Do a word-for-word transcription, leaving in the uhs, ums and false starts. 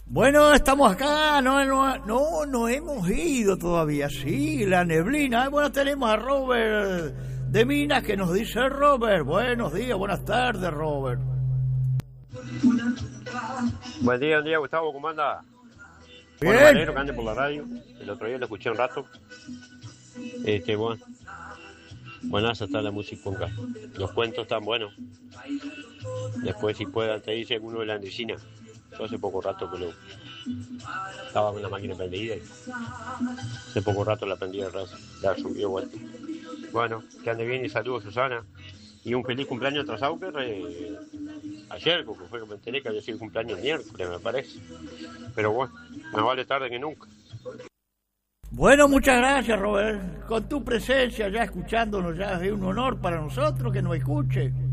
Bueno, estamos acá, no, no, no, no hemos ido todavía, sí, la neblina. Ah, bueno, tenemos a Robert de Minas que nos dice, Robert, buenos días, buenas tardes, Robert. Buen día, buen día, Gustavo, ¿cómo anda? Bien. Bueno, me alegro que ande por la radio, el otro día lo escuché un rato. Este, bueno, buenaza está la música acá, los cuentos están buenos. Después, si puedan, te dice alguno de la Andresina. Yo hace poco rato que lo estaba con la máquina prendida y hace poco rato la prendí de la subió vuelta. Bueno, que ande bien y saludos, Susana. Y un feliz cumpleaños a Trasauker eh, ayer, porque fue que me enteré que había sido el cumpleaños el miércoles, me parece. Pero bueno, más vale tarde que nunca. Bueno, muchas gracias, Robert. Con tu presencia ya escuchándonos ya es un honor para nosotros que nos escuche.